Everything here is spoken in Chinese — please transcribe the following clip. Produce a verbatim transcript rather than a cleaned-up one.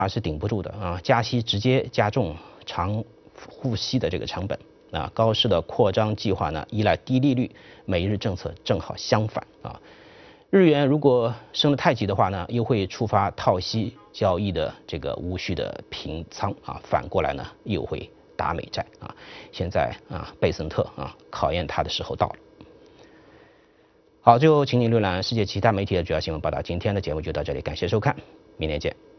啊是顶不住的啊，加息直接加重长付息的这个成本啊，高市的扩张计划呢依赖低利率，美日政策正好相反啊。日元如果升得太急的话呢，又会触发套息交易的这个无序的平仓啊，反过来呢又会打美债啊。现在啊，贝森特啊考验他的时候到了。好，最后请你浏览世界其他媒体的主要新闻报道。今天的节目就到这里，感谢收看，明天见。